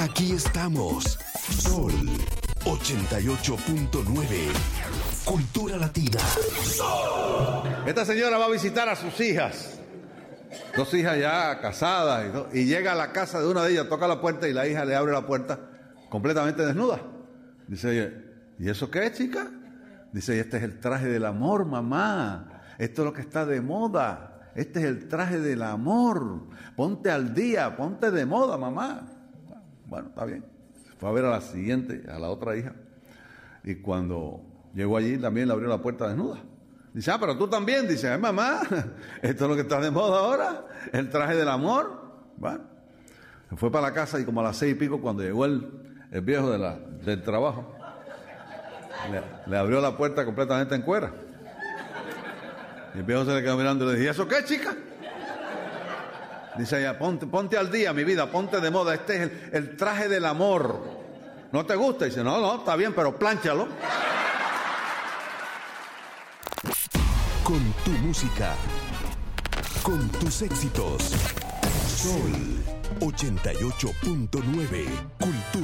Aquí estamos. Sol 88.9. Cultura Latina. Esta señora va a visitar a sus hijas. 2 hijas ya casadas y llega a la casa de una de ellas, toca la puerta y la hija le abre la puerta completamente desnuda. Dice ella, ¿y eso qué es, chica? Dice, este es el traje del amor, mamá. Esto es lo que está de moda. Este es el traje del amor. Ponte al día, ponte de moda, mamá. Bueno, está bien. Fue a ver a la siguiente, a la otra hija. Y cuando llegó allí, también le abrió la puerta desnuda. Dice, pero tú también. Dice, ay, mamá, esto es lo que está de moda ahora. El traje del amor. Bueno, se fue para la casa y como a las 6:00 cuando llegó el viejo del trabajo, le abrió la puerta completamente en cuera. Y el viejo se le quedó mirando y le dije, ¿y eso qué, chica? Dice ella, ponte al día, mi vida, ponte de moda. Este es el traje del amor. ¿No te gusta? Dice, no, está bien, pero plánchalo. Con tu música, con tus éxitos. Sol 88.9. Cultura